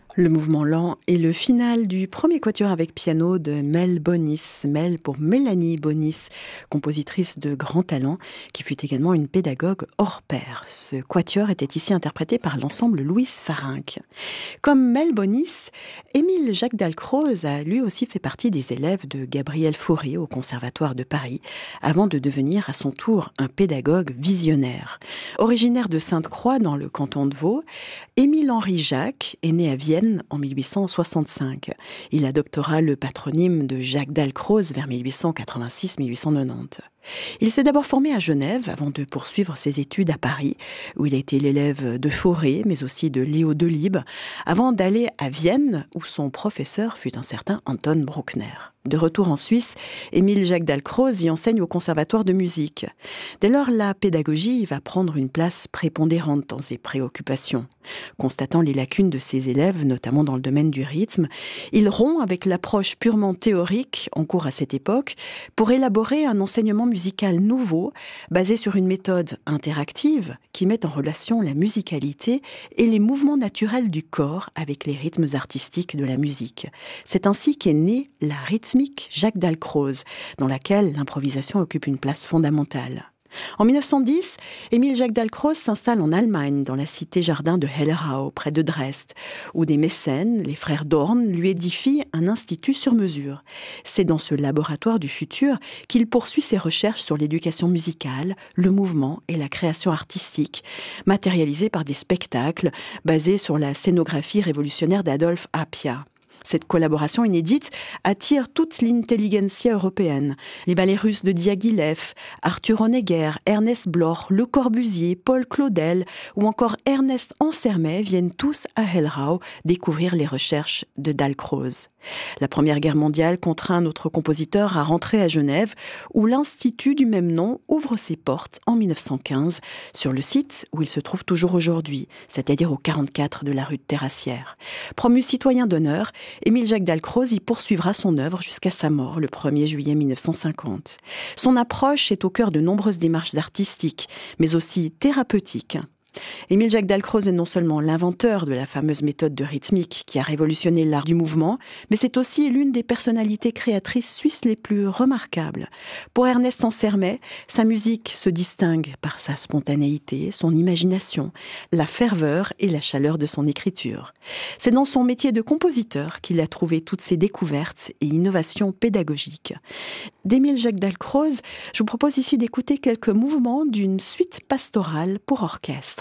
Le mouvement lent est le final du premier quatuor avec piano de Mel Bonis. Mel pour Mélanie Bonis, compositrice de grand talent, qui fut également une pédagogue hors pair. Ce quatuor était ici interprété par l'ensemble Louis Farinck. Comme Mel Bonis, Émile Jacques Dalcroze a lui aussi fait partie des élèves de Gabriel Fauré au Conservatoire de Paris, avant de devenir à son tour un pédagogue visionnaire. Originaire de Sainte-Croix dans le canton de Vaud, Émile-Henri Jacques est né à Vienne en 1865. Il adoptera le patronyme de Jacques Dalcroze vers 1886-1890. Il s'est d'abord formé à Genève avant de poursuivre ses études à Paris, où il a été l'élève de Fauré, mais aussi de Léo Delibes, avant d'aller à Vienne, où son professeur fut un certain Anton Bruckner. De retour en Suisse, Émile Jacques Dalcroze y enseigne au conservatoire de musique. Dès lors, la pédagogie va prendre une place prépondérante dans ses préoccupations. Constatant les lacunes de ses élèves, notamment dans le domaine du rythme, il rompt avec l'approche purement théorique en cours à cette époque pour élaborer un enseignement musical nouveau, basé sur une méthode interactive qui met en relation la musicalité et les mouvements naturels du corps avec les rythmes artistiques de la musique. C'est ainsi qu'est née la rythmique Jacques Dalcroze, dans laquelle l'improvisation occupe une place fondamentale. En 1910, Émile Jacques Dalcroze s'installe en Allemagne, dans la cité-jardin de Hellerau, près de Dresde, où des mécènes, les frères Dorn, lui édifient un institut sur mesure. C'est dans ce laboratoire du futur qu'il poursuit ses recherches sur l'éducation musicale, le mouvement et la création artistique, matérialisées par des spectacles basés sur la scénographie révolutionnaire d'Adolf Appia. Cette collaboration inédite attire toute l'intelligentsia européenne. Les ballets russes de Diaghilev, Arthur Honegger, Ernest Bloch, Le Corbusier, Paul Claudel ou encore Ernest Ansermet viennent tous à Hellerau découvrir les recherches de Dalcroze. La Première Guerre mondiale contraint notre compositeur à rentrer à Genève, où l'Institut du même nom ouvre ses portes en 1915, sur le site où il se trouve toujours aujourd'hui, c'est-à-dire au 44 de la rue de Terrassière. Promu citoyen d'honneur, Émile Jacques Dalcroze y poursuivra son œuvre jusqu'à sa mort le 1er juillet 1950. Son approche est au cœur de nombreuses démarches artistiques, mais aussi thérapeutiques. Émile Jacques Dalcroze est non seulement l'inventeur de la fameuse méthode de rythmique qui a révolutionné l'art du mouvement, mais c'est aussi l'une des personnalités créatrices suisses les plus remarquables. Pour Ernest Ansermet, sa musique se distingue par sa spontanéité, son imagination, la ferveur et la chaleur de son écriture. C'est dans son métier de compositeur qu'il a trouvé toutes ses découvertes et innovations pédagogiques. D'Émile Jacques Dalcroze, je vous propose ici d'écouter quelques mouvements d'une suite pastorale pour orchestre.